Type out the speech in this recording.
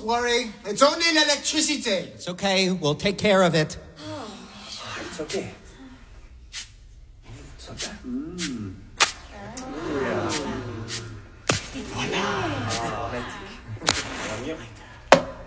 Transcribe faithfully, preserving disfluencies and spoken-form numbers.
worry. It's only an electricity. It's okay. We'll take care of it. It's okay. It's okay. Mm. Yeah.